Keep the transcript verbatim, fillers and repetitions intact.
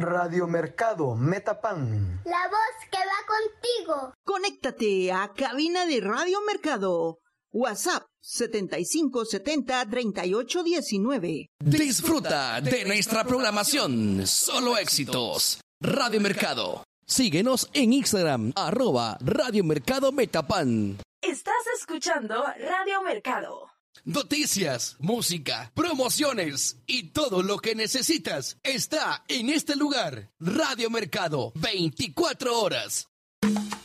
Radio Mercado Metapan. La voz que va contigo. Conéctate a cabina de Radio Mercado. WhatsApp setenta y cinco setenta treinta y ocho diecinueve. Disfruta de nuestra programación. Solo éxitos. Radio Mercado. Síguenos en Instagram, arroba Radio Mercado Metapan. Estás escuchando Radio Mercado. Noticias, música, promociones y todo lo que necesitas está en este lugar. Radio Mercado, veinticuatro horas.